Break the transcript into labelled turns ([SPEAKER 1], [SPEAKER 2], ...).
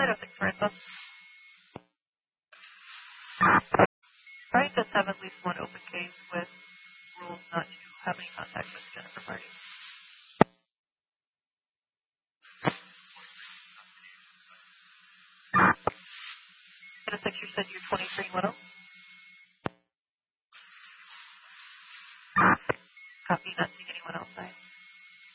[SPEAKER 1] I don't think so. Trying to have at least one open case with rules not to have any contact with Jennifer Marty. And a 6, you said you're 23, what else?